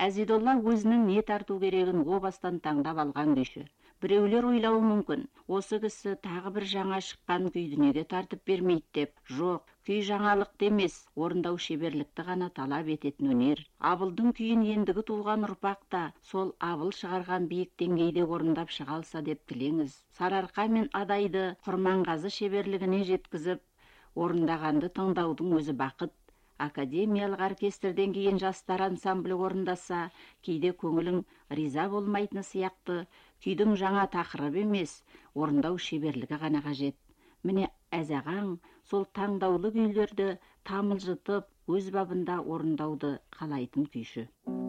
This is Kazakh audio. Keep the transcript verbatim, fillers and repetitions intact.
Әзидолла өзінің не тарту керегін о бастан таңдап алған күйші. Біреулер ойлауы мүмкін, осы кісі тағы бір жаңа шыққан күйді неге тартып бермейді деп. Жоқ, күй жаңалықты емес, орындау шеберлікті ғана талап ететін өнер. Абылдың күйін ендігі туған ұрпақ та сол Абыл шығарған биік деңгейде орындап шыға алса деп тілеңіз. Сарыарқа мен Адайды Құрманғазы шеберлігіне жеткізіп, орындағанды тыңдаудың өзі бақыт. Академиялық оркестрден кейін жастар ансамблі орындаса, кейде көңілің риза болмайтыны сияқты, күйдің жаңа тақырып емес, орындау шеберлігі ғана қажет. Міне Әзағаң сол таңдаулы күйлерді тамылжытып, өз бабында орындауды қалайтын күйші.